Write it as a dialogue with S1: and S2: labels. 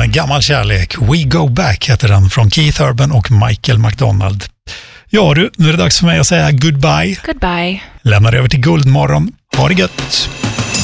S1: en gammal kärlek. We Go Back heter den, från Keith Urban och Michael McDonald. Ja du, nu är det dags för mig att säga goodbye.
S2: Goodbye.
S1: Lämnar över till Guldmorgon. Ha det gött!